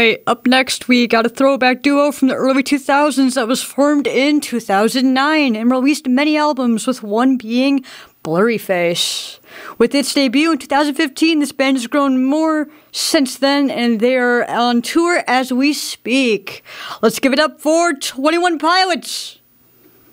right, up next we got a throwback duo from the early 2000s that was formed in 2009 and released many albums, with one being Blurryface. With its debut in 2015, this band has grown more since then, and they are on tour as we speak. Let's give it up for 21 Pilots!